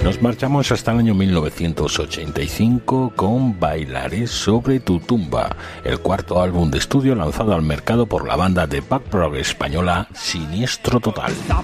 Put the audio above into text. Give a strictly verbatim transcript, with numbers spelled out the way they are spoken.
Nos marchamos hasta el año mil novecientos ochenta y cinco con Bailaré sobre tu tumba, el cuarto álbum de estudio lanzado al mercado por la banda de punk rock española Siniestro Total. La